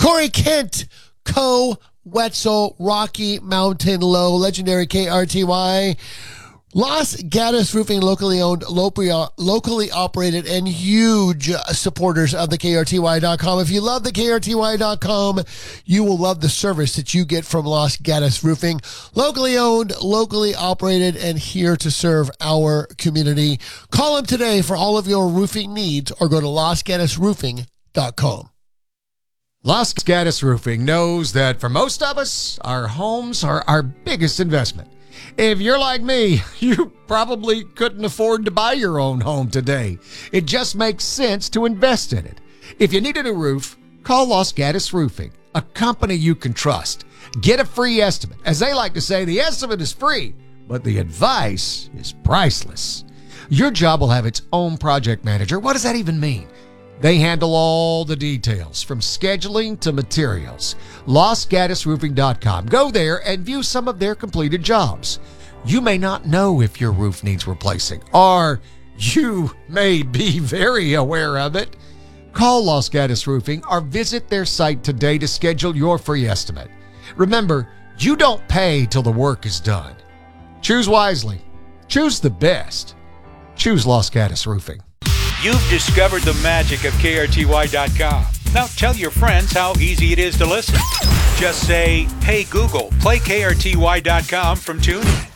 Corey Kent, Wetzel, Rocky Mountain Low, legendary KRTY. Los Gatos Roofing, locally owned, locally operated, and huge supporters of the KRTY.com. If you love the KRTY.com, you will love the service that you get from Los Gatos Roofing. Locally owned, locally operated, and here to serve our community. Call them today for all of your roofing needs or go to LosGatosRoofing.com. Los Gatos Roofing knows that for most of us, our homes are our biggest investment. If you're like me, you probably couldn't afford to buy your own home today. It just makes sense to invest in it. If you need a new roof, call Los Gatos Roofing, a company you can trust. Get a free estimate. As they like to say, the estimate is free, but the advice is priceless. Your job will have its own project manager. What does that even mean? They handle all the details, from scheduling to materials. LosGatosRoofing.com. Go there and view some of their completed jobs. You may not know if your roof needs replacing, or you may be very aware of it. Call Los Gatos Roofing or visit their site today to schedule your free estimate. Remember, you don't pay till the work is done. Choose wisely. Choose the best. Choose Los Gatos Roofing. You've discovered the magic of KRTY.com. Now tell your friends how easy it is to listen. Just say, "Hey Google, play KRTY.com" from TuneIn.